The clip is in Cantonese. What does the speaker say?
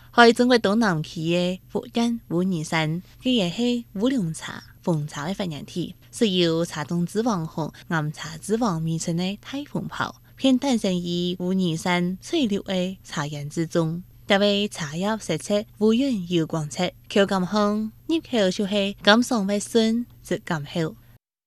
喺中國東南區嘅福建武夷山，佢也係烏龍茶、紅茶嘅發源地，是由茶種之王和岩茶之王名稱嘅大紅袍，偏誕生於武夷山水流嘅茶園之中。特別茶葉色澤烏潤有光澤，口感香，入口就係甘爽微酸，質感好。